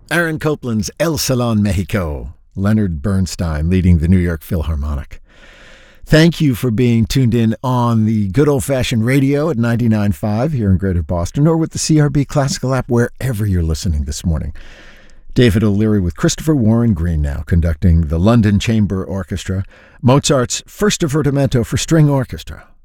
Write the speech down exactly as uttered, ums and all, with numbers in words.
Aaron Copland's El Salon Mexico. Leonard Bernstein leading the New York Philharmonic. Thank you for being tuned in on the good old-fashioned radio at ninety-nine point five here in Greater Boston, or with the C R B Classical app wherever you're listening this morning. David O'Leary with Christopher Warren Green now conducting the London Chamber Orchestra, Mozart's First Divertimento for String Orchestra.